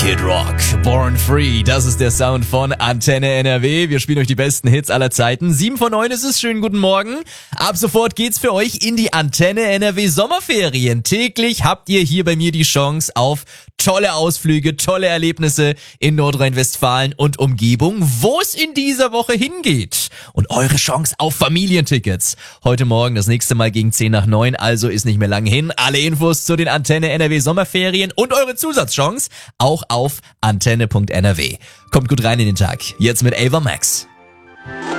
Kid Rock, Born Free, das ist der Sound von Antenne NRW. Wir spielen euch die besten Hits aller Zeiten. 7 vor 9 ist es, schönen guten Morgen. Ab sofort geht's für euch in die Antenne NRW Sommerferien. Täglich habt ihr hier bei mir die Chance auf tolle Ausflüge, tolle Erlebnisse in Nordrhein-Westfalen und Umgebung, wo es in dieser Woche hingeht. Und eure Chance auf Familientickets. Heute Morgen das nächste Mal gegen 10 nach 9, also ist nicht mehr lang hin. Alle Infos zu den Antenne NRW Sommerferien und eure Zusatzchance auch auf antenne.nrw. Kommt gut rein in den Tag. Jetzt mit Ava Max.